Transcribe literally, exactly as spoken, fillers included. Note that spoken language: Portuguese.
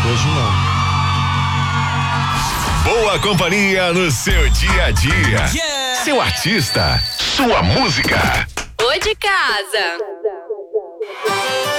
hoje não. Boa companhia no seu dia a dia. Yeah! Seu artista, sua música. Ô de casa.